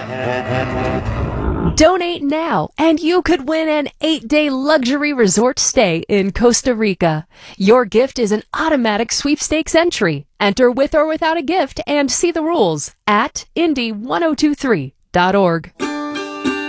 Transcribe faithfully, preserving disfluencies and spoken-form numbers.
Donate now, and you could win an eight-day luxury resort stay in Costa Rica. Your gift is an automatic sweepstakes entry. Enter with or without a gift and see the rules at indy ten twenty-three dot org.